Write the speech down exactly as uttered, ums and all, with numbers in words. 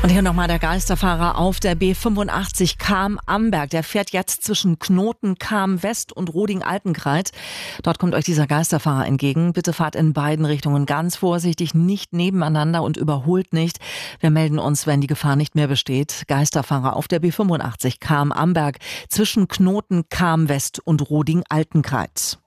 Und hier nochmal der Geisterfahrer auf der B fünfundachtzig Cham-Amberg. Der fährt jetzt zwischen Knoten, Cham-West und Roding-Altenkreuz. Dort kommt euch dieser Geisterfahrer entgegen. Bitte fahrt in beiden Richtungen ganz vorsichtig, nicht nebeneinander und überholt nicht. Wir melden uns, wenn die Gefahr nicht mehr besteht. Geisterfahrer auf der B fünfundachtzig Cham-Amberg zwischen Knoten, Cham-West und Roding-Altenkreuz.